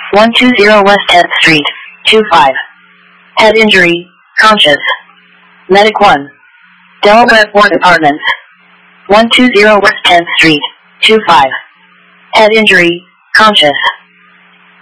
120 West 10th Street, 25. Head injury, conscious. Medic 1. Delaware Port Apartments. 120 West 10th Street, 25. Head injury, conscious.